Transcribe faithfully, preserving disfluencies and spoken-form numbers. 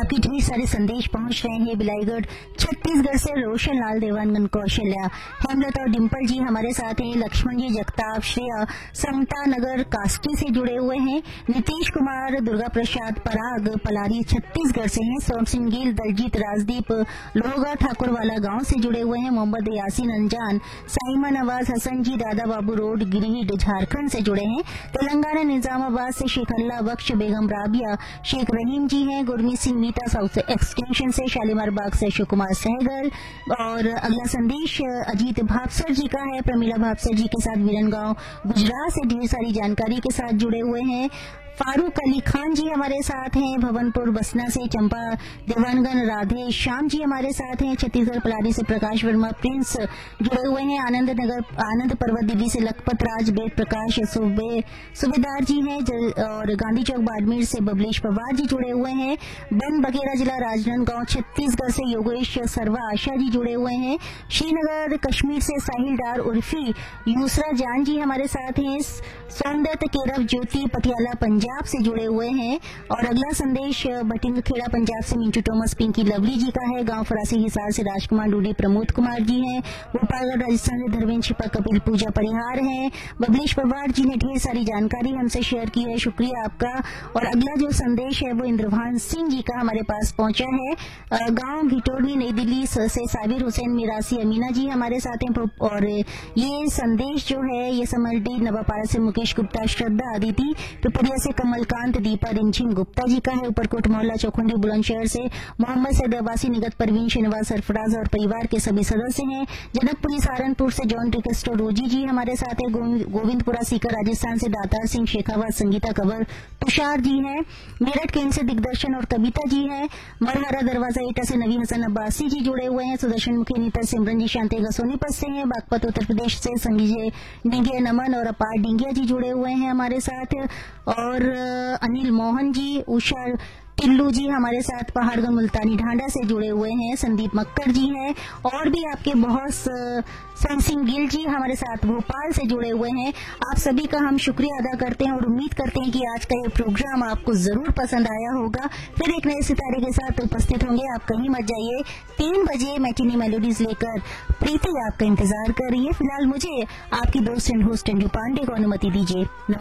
आपके ढेर सारे संदेश पहुंच रहे हैं। बिलाईगढ़ छत्तीसगढ़ से रोशन लाल देवानगन, कौशल्या, हेमलता और डिम्पल जी हमारे साथ हैं। लक्ष्मण जी, जगताप, श्रेया, समता नगर कास्टी से जुड़े हुए हैं। नीतीश कुमार, दुर्गा प्रसाद, पराग, पलारी छत्तीसगढ़ से हैं। सोम सिंह गिल, दलजीत, राजदीप, लोहगा, ठाकुरवाला गांव से जुड़े हुए हैं। मोहम्मद यासीन अनजान, साइमा नवाज, हसन जी, दादा बाबू रोड, गिरिडीह झारखंड से जुड़े हैं। तेलंगाना निजामाबाद से शेख अल्लाह बख्श, बेगम राबिया, शेख रहीम जी हैं। गुरमीत सिंह मीता, साउथ एक्सटेंशन से। शालीमार बाग से अशोक कुमार सहगल। और अगला संदेश अजीत भापसर जी का है। प्रमीला भापसर जी के साथ वीरनगांव गुजरात से ढेर सारी जानकारी के साथ जुड़े हुए हैं। फारूक अली खान जी हमारे साथ हैं। भवनपुर बसना से चंपा देवानगन, राधे श्याम जी हमारे साथ हैं। छत्तीसगढ़ पलारी से प्रकाश वर्मा, प्रिंस जुड़े हुए हैं। आनंद नगर, आनंद पर्वत दिल्ली से लखपत राज, बेद प्रकाश सुबे सुबेदार जी हैं। और गांधी चौक बाड़मेर से बबलेश पवार जी जुड़े हुए हैं। बन बघेरा जिला राजनांदगांव छत्तीसगढ़ से योगेश सर्वा, आशा जी जुड़े हुए हैं। श्रीनगर कश्मीर से साहिल डार उर्फी यूसरा जान जी हमारे साथ हैं। सौंदत केरव ज्योति पटियाला पंजाब से जुड़े हुए हैं। और अगला संदेश भटिंग खेड़ा पंजाब से मिंटू टोमस, पिंकी लवली जी का है। गांव फरासी हिसार से राजकुमार डूडी, प्रमोद कुमार जी हैं। भोपालगढ़ राजस्थान से धर्मेंद्र छिपा, कपिल पूजा परिहार हैं। बबलेश पवार जी ने ढेर सारी जानकारी हमसे शेयर की है, शुक्रिया आपका। और अगला जो संदेश है वो इंद्रभान सिंह जी का हमारे पास पहुंचा है। गांव घिटोड़नी नई दिल्ली से साबिर हुसैन मिरासी अमीना जी हमारे साथ हैं। और ये संदेश जो है ये समरडी नवापाड़ा से मुकेश गुप्ता, श्रद्धा अदिति, पिपरिया से कमलकांत, दीपा रिंझिन गुप्ता जी का है। ऊपरकोट मोहल्ला चौखुंडी बुलंदशहर से मोहम्मद सैद अब्बासी, निगत परवीन, शहनवाज सरफराज और परिवार के सभी सदस्य हैं। जनकपुरी सहारनपुर से जॉन टिकस्टो रोजी जी हमारे साथ है। गोविंदपुरा सीकर राजस्थान से दातार सिंह शेखावत, संगीता कंवर, तुषार जी हैं। मेरठ केंद्र से दिग्दर्शन और कविता जी हैं। मरहरा दरवाजा ईटा से नवी हसन अब्बासी जी जुड़े हुए हैं। सुदर्शन मुखी नीता सिमरन जी शांतिगा सोनीपत से हैं। बागपत उत्तर प्रदेश से संजय डिंगिया नमन और अपार डिंगिया जी जुड़े हुए हैं हमारे साथ। और अनिल मोहन जी, उषा टिल्लू जी हमारे साथ पहाड़गढ़ मुल्तानी ढांडा से जुड़े हुए हैं। संदीप मक्कर जी हैं। और भी आपके बहुत सोम सिंह गिल जी हमारे साथ भोपाल से जुड़े हुए हैं। आप सभी का हम शुक्रिया अदा करते हैं और उम्मीद करते हैं कि आज का ये प्रोग्राम आपको जरूर पसंद आया होगा। फिर एक नए सितारे के साथ उपस्थित होंगे, आप कहीं मत जाइए। तीन बजे मैटिनी मेलोडीज लेकर प्रीति आपका इंतजार कर रही है। फिलहाल मुझे आपकी दोस्त एंड होस्ट अंजू पांडे को अनुमति दीजिए।